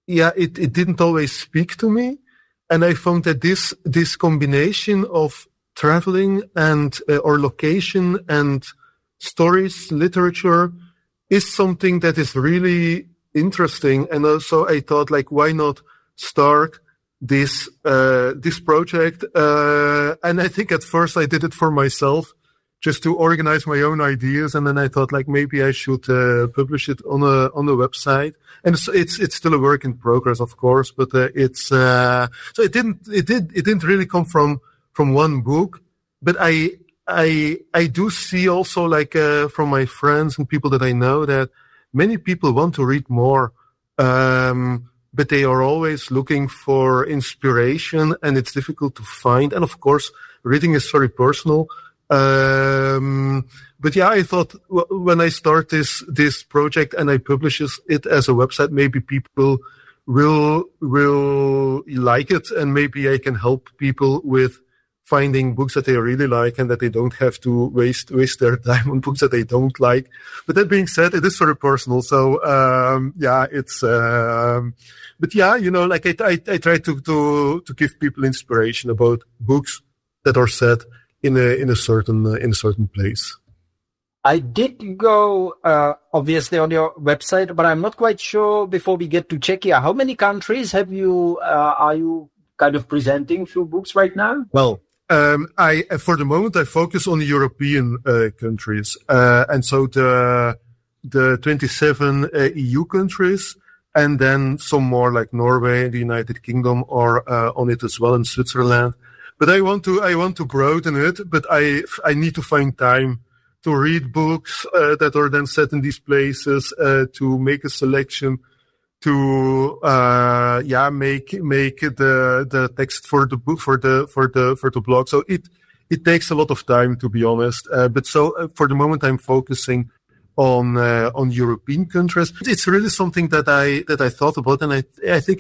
it didn't always speak to me. And I found that this combination of traveling and, or location and stories, literature is something that is really interesting. And also I thought, like, why not start this project? And I think at first I did it for myself, just to organize my own ideas. And then I thought, like, maybe I should publish it on a website. And it's still a work in progress, of course, but so it didn't really come from one book. But I do see also, like, from my friends and people that I know, that many people want to read more, but they are always looking for inspiration, and it's difficult to find. And of course, reading is very personal. But yeah, I thought when I start this project and I publish it as a website, maybe people will like it, and maybe I can help people with finding books that they really like, and that they don't have to waste their time on books that they don't like. But that being said, it is very personal. So, but yeah, you know, like I try to give people inspiration about books that are set in a certain place. I did go, obviously on your website, but I'm not quite sure, before we get to Czechia, how many countries are you kind of presenting through books right now? Well, for the moment, I focus on the European countries, and so the 27 EU countries, and then some more like Norway, the United Kingdom are on it as well, and Switzerland. But I want to broaden it, but I need to find time to read books that are then set in these places, to make a selection, to make the text for the book, for the blog. So it takes a lot of time, to be honest. But so for the moment, I'm focusing on European countries. It's really something that I thought about, and I think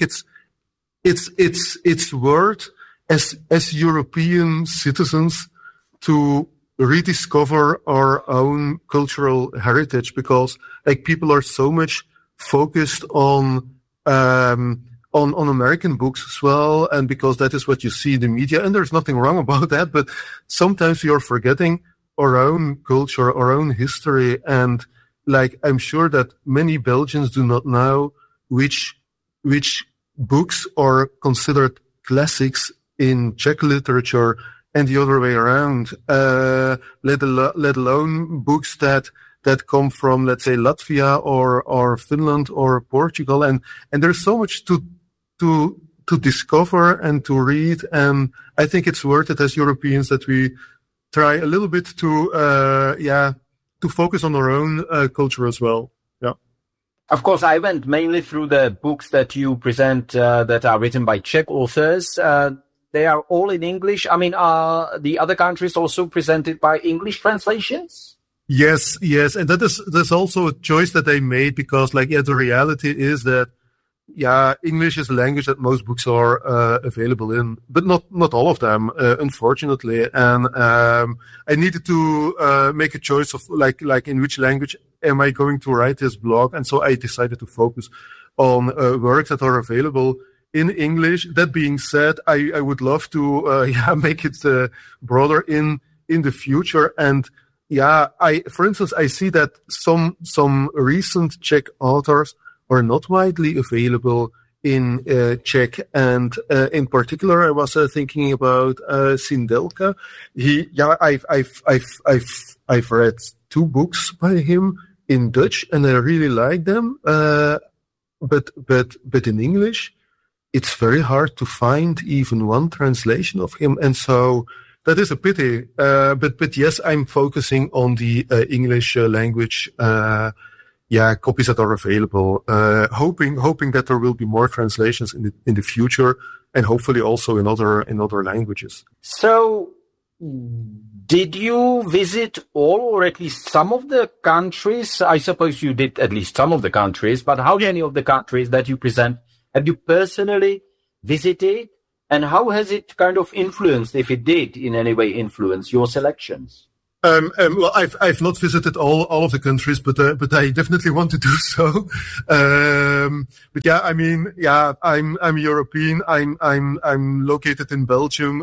it's worth as European citizens to rediscover our own cultural heritage, because like people are so much focused on American books as well, and because that is what you see in the media, and there's nothing wrong about that, but sometimes you're forgetting our own culture, our own history, and like I'm sure that many Belgians do not know which books are considered classics in Czech literature and the other way around, let alone books that come from, let's say, Latvia or Finland or Portugal. And there's so much to discover and to read. And I think it's worth it as Europeans that we try a little bit to focus on our own culture as well. Yeah. Of course, I went mainly through the books that you present that are written by Czech authors. They are all in English. I mean, are the other countries also presented by English translations? Yes. And that's also a choice that they made, because the reality is that, English is a language that most books are available in, but not all of them, unfortunately. And I needed to make a choice of like in which language am I going to write this blog, and so I decided to focus on works that are available in English. That being said, I would love to make it broader in the future. And for instance, I see that some recent Czech authors are not widely available in Czech, and in particular, I was thinking about Sindelka. I've read 2 books by him in Dutch, and I really like them. But in English, it's very hard to find even one translation of him, and so that is a pity. But yes, I'm focusing on the English language. Copies that are available. Hoping that there will be more translations in the future, and hopefully also in other languages. So, did you visit all, or at least some of the countries? I suppose you did at least some of the countries, but how many of the countries that you present have you personally visited, and how has it kind of influenced, if it did in any way influence your selections? Well, I've not visited all of the countries, but I definitely want to do so. But yeah, I mean, yeah, I'm European. I'm located in Belgium.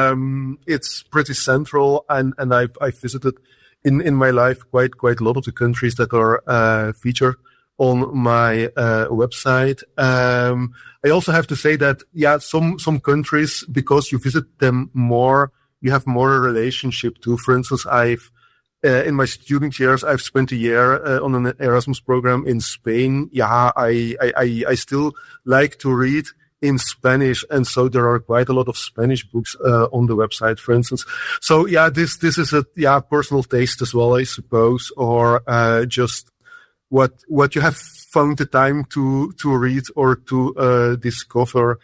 It's pretty central, and I've visited in my life quite a lot of the countries that are featured on my website. I also have to say that, yeah, some countries, because you visit them more, you have more relationship to. For instance, in my student years, I've spent a year on an Erasmus program in Spain. Yeah, I still like to read in Spanish, and so there are quite a lot of Spanish books on the website, for instance. So yeah, this is a personal taste as well, I suppose, or just what you have found the time to read or to discover.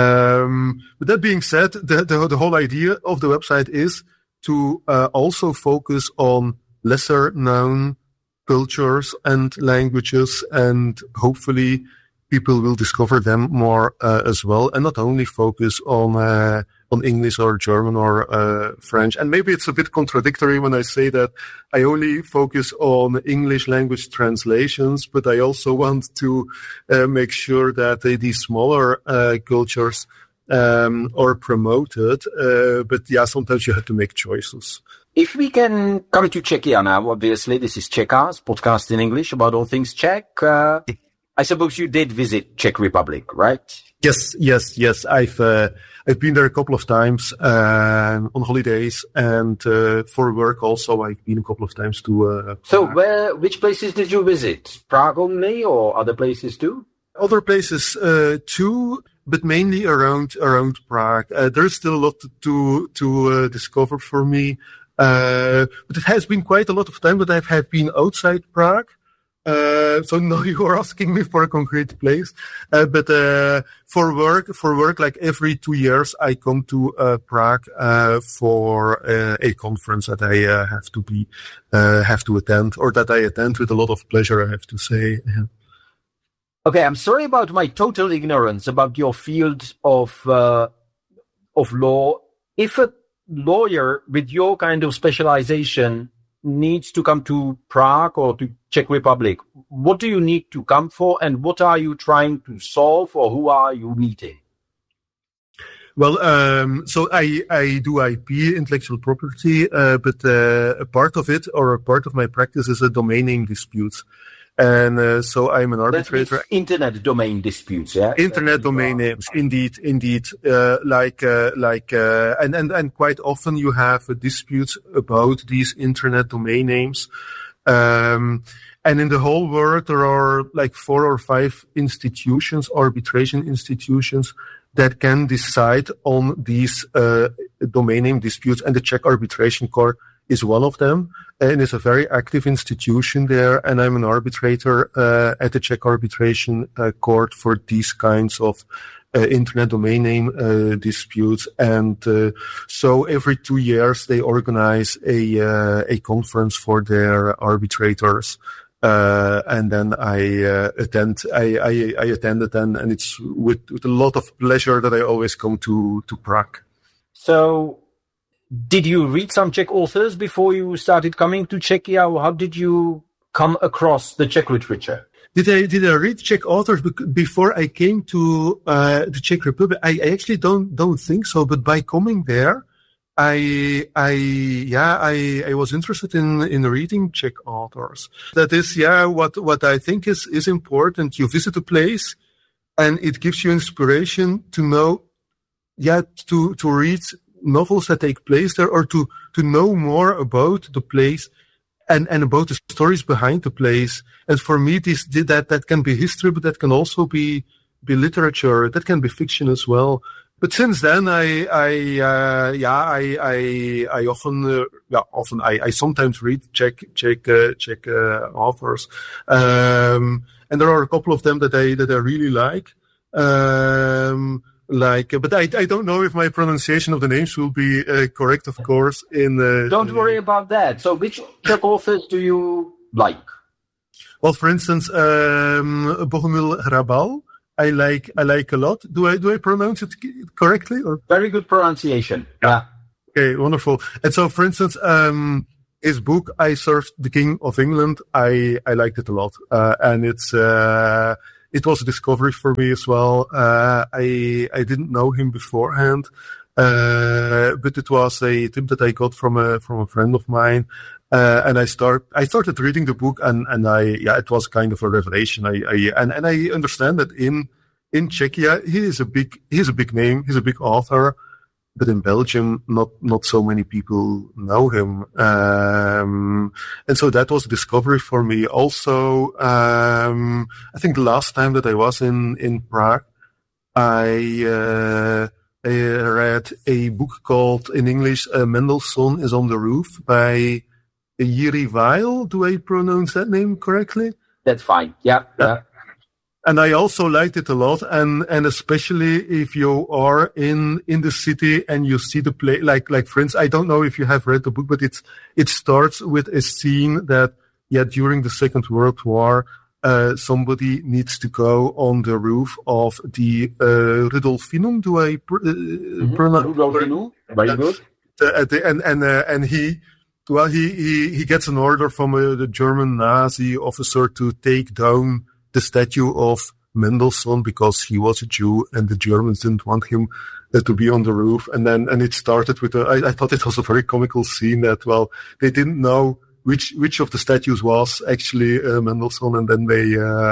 With that being said, the whole idea of the website is to also focus on lesser known cultures and languages, and hopefully people will discover them more as well, and not only focus on English or German or French. And maybe it's a bit contradictory when I say that I only focus on English language translations, but I also want to make sure that these smaller cultures are promoted. But yeah, sometimes you have to make choices. If we can come to Czechia now, obviously this is Czechas, podcast in English about all things Czech. I suppose you did visit Czech Republic, right? Yes. I've been there a couple of times on holidays, and for work also. I've been a couple of times to. So, which places did you visit? Prague only, or other places too? Other places too, but mainly around Prague. There's still a lot to discover for me, but it has been quite a lot of time that I have been outside Prague. So now you are asking me for a concrete place, but for work, like every 2 years, I come to Prague for a conference that I have to attend, or that I attend with a lot of pleasure, I have to say. Yeah. Okay, I'm sorry about my total ignorance about your field of law. If a lawyer with your kind of specialization needs to come to Prague or to Czech Republic, what do you need to come for, and what are you trying to solve, or who are you meeting? Well, so I do IP, intellectual property, but a part of it, or a part of my practice, is a domain name disputes. And so I'm an arbitrator. Internet domain disputes, yeah. Internet domain names, indeed. And quite often you have disputes about these internet domain names. And in the whole world, there are like 4 or 5 institutions, arbitration institutions, that can decide on these domain name disputes, and the Czech Arbitration Court is one of them, and it's a very active institution there. And I'm an arbitrator at the Czech Arbitration Court for these kinds of internet domain name disputes. And so every 2 years they organize a conference for their arbitrators. And then I attend. I attended, and it's with a lot of pleasure that I always come to Prague. So, did you read some Czech authors before you started coming to Czechia, or how did you come across the Czech literature? Did I read Czech authors before I came to the Czech Republic? I actually don't think so. But by coming there, I was interested in reading Czech authors. That is, what I think is important. You visit a place, and it gives you inspiration to know, to read novels that take place there, or to know more about the place and about the stories behind the place. And for me, that can be history, but that can also be literature. That can be fiction as well. But since then, I sometimes read Czech authors, and there are a couple of them that I really like. But I don't know if my pronunciation of the names will be correct, of course. Don't worry about that. So, which Czech authors do you like? Well, for instance, Bohumil Hrabal, I like a lot. Do I pronounce it correctly? Or? Very good pronunciation. Yeah. Okay, wonderful. And so, for instance, his book, I Served the King of England, I liked it a lot. And it was a discovery for me as well. I didn't know him beforehand. But it was a tip that I got from a friend of mine. And I started reading the book and it was kind of a revelation. I understand that in Czechia, he is a big name. He's a big author. But in Belgium, not so many people know him. And so that was a discovery for me. Also, I think the last time that I was in Prague, I read a book called, in English, Mendelssohn is on the Roof by Jiří Weil. Do I pronounce that name correctly? That's fine. Yeah. And I also liked it a lot, and especially if you are in the city and you see the play, like for instance, I don't know if you have read the book, but it starts with a scene that during the Second World War, somebody needs to go on the roof of the Rudolfinum. Do I pronounce Rudolfinum? Very good. And he gets an order from the German Nazi officer to take down the statue of Mendelssohn because he was a Jew and the Germans didn't want him to be on the roof. And it started with I thought it was a very comical scene that, well, they didn't know which of the statues was actually Mendelssohn, and then they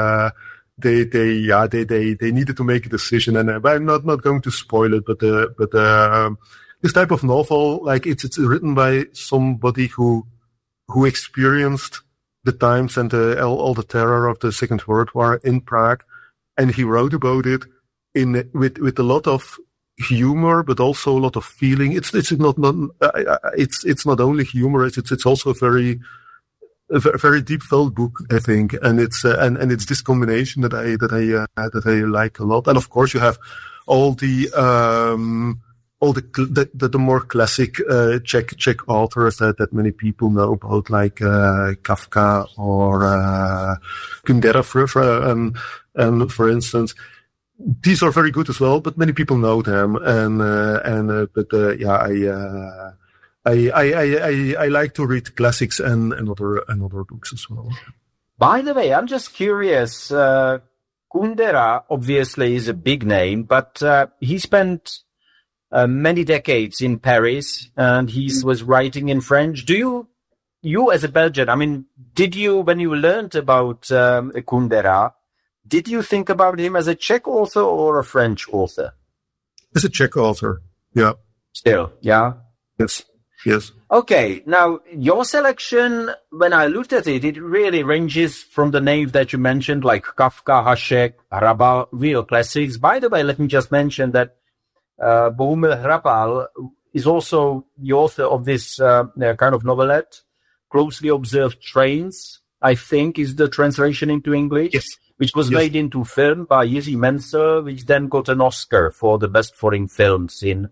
needed to make a decision. And I'm not going to spoil it, but this type of novel, like it's written by somebody who experienced the times and all the terror of the Second World War in Prague, and he wrote about it with a lot of humor, but also a lot of feeling. It's not only humor. It's also a very deep felt book, I think, and it's this combination that I like a lot. And of course, you have all the more classic Czech authors that many people know about, like Kafka or Kundera, for instance. These are very good as well, but many people know them. I like to read classics and other books as well. By the way, I'm just curious. Kundera obviously is a big name, but he spent many decades in Paris, and he was writing in French. Do you as a Belgian, I mean, did you, when you learned about Kundera, did you think about him as a Czech author or a French author? As a Czech author, yeah. Still, yeah? Yes. Okay, now your selection, when I looked at it, it really ranges from the names that you mentioned, like Kafka, Hašek, Hrabal, real classics. By the way, let me just mention that Bohumil Hrabal is also the author of this kind of novelette, Closely Observed Trains, I think is the translation into English. Yes. Which was made into film by Jiří Mencel, which then got an Oscar for the best foreign films in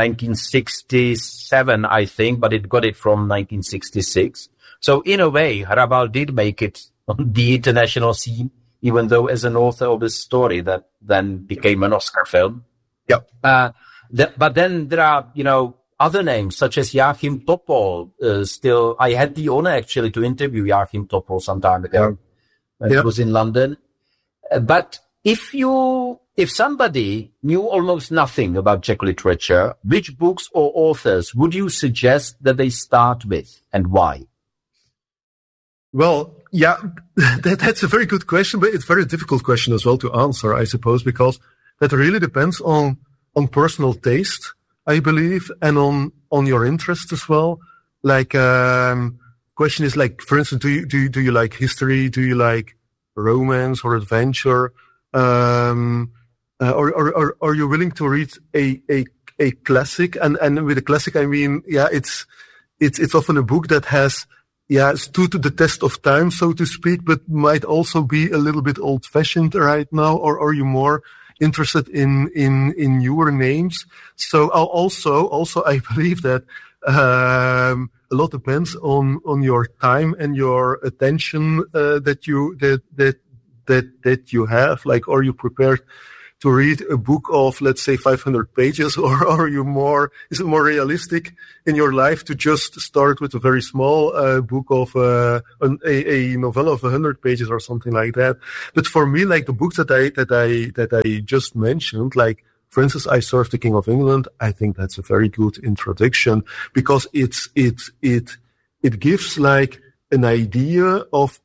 1967, I think, but it got it from 1966. So in a way, Hrabal did make it on the international scene, even though as an author of a story that then became an Oscar film. Yeah. But then there are, other names such as Joachim Topol. Still, I had the honor actually to interview Joachim Topol some time ago. It was in London. But if somebody knew almost nothing about Czech literature, which books or authors would you suggest that they start with, and why? Well, yeah, that's a very good question, but it's a very difficult question as well to answer, I suppose, because that really depends on personal taste, I believe, and on your interest as well. Like, question is like, for instance, do you like history? Do you like romance or adventure? Or are you willing to read a classic? And with a classic, I mean, it's often a book that has, stood to the test of time, so to speak, but might also be a little bit old fashioned right now. Or are you more interested in newer names? So also, I believe that, a lot depends on your time and your attention that you have. Like, are you prepared to read a book of, let's say, 500 pages, or is it more realistic in your life to just start with a very small book of a novella of 100 pages or something like that? But for me, like the books that I just mentioned, like, for instance, I Serve the King of England, I think that's a very good introduction, because it gives like an idea of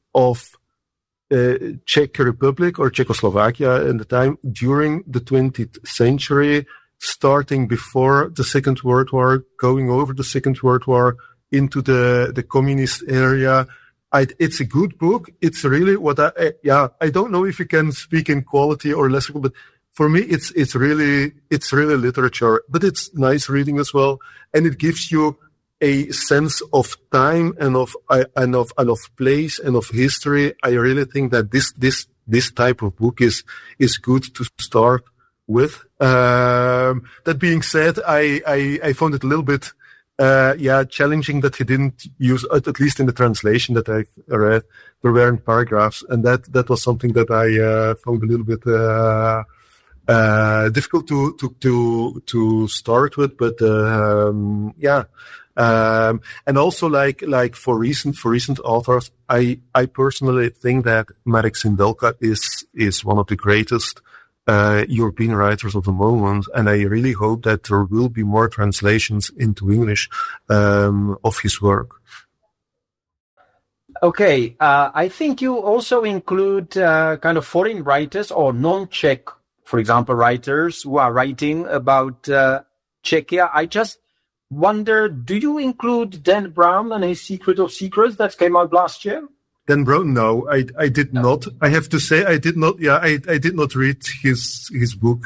Czech Republic or Czechoslovakia in the time during the 20th century, starting before the Second World War, going over the Second World War into the communist area. It's a good book. It's really what I don't know if you can speak in quality or less, but for me, it's really literature, but it's nice reading as well. And it gives you a sense of time and of place and of history. I really think that this type of book is good to start with. That being said, I found it a little bit, challenging that he didn't use, at least in the translation that I read, there weren't paragraphs. And that was something that I, found a little bit, difficult to start with, but, and also like for recent authors, I personally think that Marek Sindelka is one of the greatest European writers of the moment, and I really hope that there will be more translations into English of his work. Okay, I think you also include kind of foreign writers or non-Czech, for example, writers who are writing about Czechia. I just wonder, do you include Dan Brown and his Secret of Secrets that came out last year? Dan Brown, no, I did not. I have to say, I did not. Yeah, I did not read his book.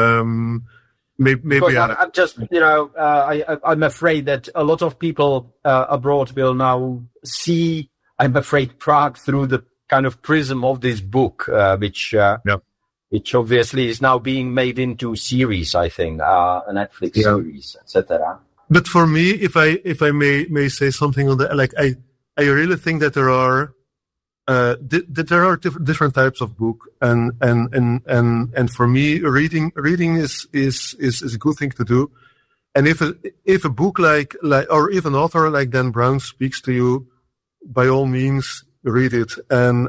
Maybe I'm just, I'm afraid that a lot of people abroad will now see, I'm afraid, Prague through the kind of prism of this book, which obviously is now being made into series, I think, a Netflix series, etc. But for me, if I may say something on that, like I really think that there are different types of book, and for me, reading is a good thing to do. And if a book like or if an author like Dan Brown speaks to you, by all means read it, and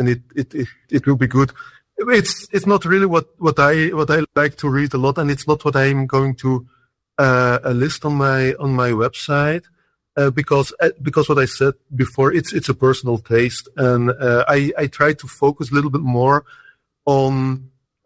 it will be good. It's not really what I like to read a lot, and it's not what I'm going to list on my website, because what I said before, it's a personal taste, and I try to focus a little bit more on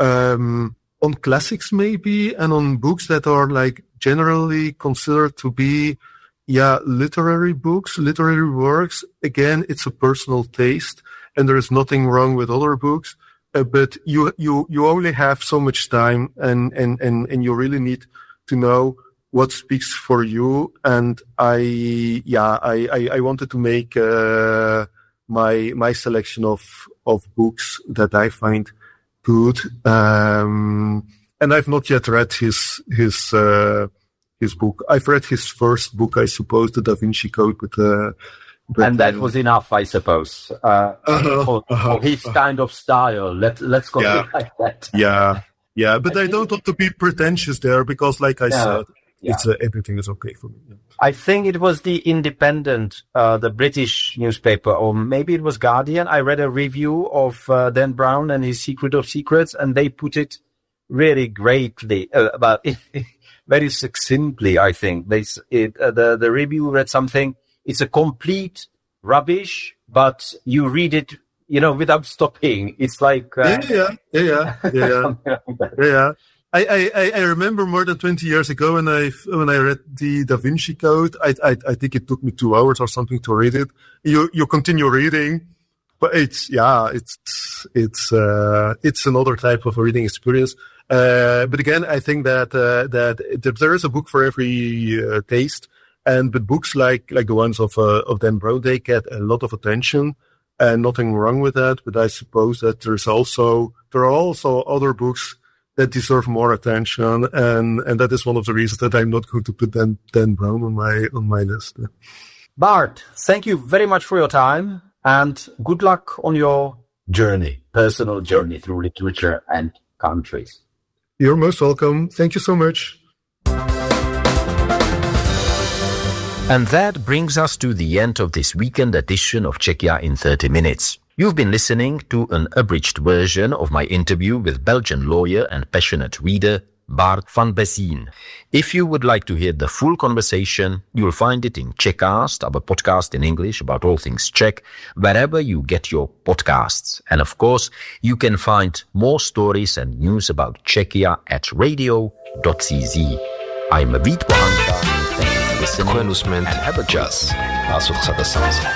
classics maybe, and on books that are like generally considered to be literary books, literary works. Again, it's a personal taste, and there is nothing wrong with other books, but you only have so much time, and you really need to know what speaks for you. And I wanted to make my selection of books that I find good. And I've not yet read his book. I've read his first book, I suppose, The Da Vinci Code, but and that was enough, I suppose, for his kind of style. Let's call it like that. Yeah, but I don't want to be pretentious there, because, like I said, it's everything is okay for me. Yeah. I think it was the Independent, the British newspaper, or maybe it was Guardian. I read a review of Dan Brown and his Secret of Secrets, and they put it really greatly, very succinctly. I think the review read something. It's a complete rubbish, but you read it, without stopping. It's like yeah. I remember more than 20 years ago when I read the Da Vinci Code. I think it took me 2 hours or something to read it. You continue reading, but it's another type of reading experience. But again, I think that there is a book for every taste. But books like the ones of Dan Brown, they get a lot of attention, and nothing wrong with that. But I suppose that there are also other books that deserve more attention, and that is one of the reasons that I'm not going to put Dan Brown on my list. Bart, thank you very much for your time, and good luck on your journey, personal journey through literature and countries. You're most welcome. Thank you so much. And that brings us to the end of this weekend edition of Czechia in 30 Minutes. You've been listening to an abridged version of my interview with Belgian lawyer and passionate reader Bart van Bezien. If you would like to hear the full conversation, you'll find it in Czechcast, our podcast in English about all things Czech, wherever you get your podcasts. And of course, you can find more stories and news about Czechia at radio.cz. I'm Vít Pohanka. Thank you for listening. And have a čas. Následcada